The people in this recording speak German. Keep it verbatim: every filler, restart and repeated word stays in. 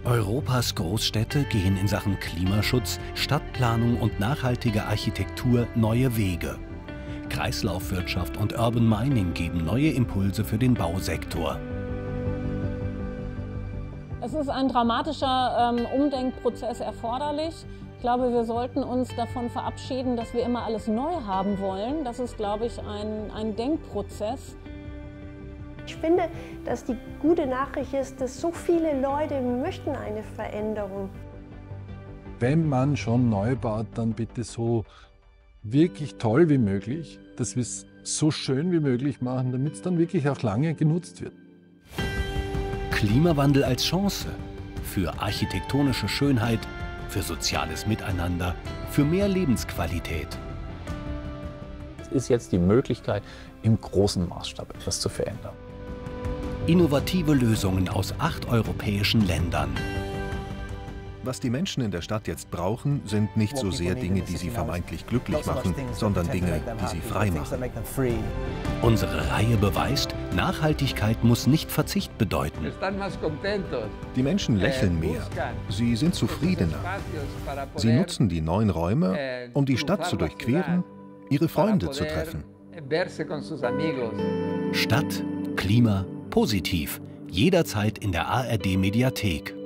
Europas Großstädte gehen in Sachen Klimaschutz, Stadtplanung und nachhaltige Architektur neue Wege. Kreislaufwirtschaft und Urban Mining geben neue Impulse für den Bausektor. Es ist ein dramatischer ähm, Umdenkprozess erforderlich. Ich glaube, wir sollten uns davon verabschieden, dass wir immer alles neu haben wollen. Das ist, glaube ich, ein, ein Denkprozess. Ich finde, dass die gute Nachricht ist, dass so viele Leute möchten eine Veränderung. Wenn man schon neu baut, dann bitte so wirklich toll wie möglich, dass wir es so schön wie möglich machen, damit es dann wirklich auch lange genutzt wird. Klimawandel als Chance für architektonische Schönheit, für soziales Miteinander, für mehr Lebensqualität. Es ist jetzt die Möglichkeit, im großen Maßstab etwas zu verändern. Innovative Lösungen aus acht europäischen Ländern. Was die Menschen in der Stadt jetzt brauchen, sind nicht so sehr Dinge, die sie vermeintlich glücklich machen, sondern Dinge, die sie frei machen. Unsere Reihe beweist, Nachhaltigkeit muss nicht Verzicht bedeuten. Die Menschen lächeln mehr, sie sind zufriedener. Sie nutzen die neuen Räume, um die Stadt zu durchqueren, ihre Freunde zu treffen. Stadt, Klima, positiv. Jederzeit in der A R D Mediathek.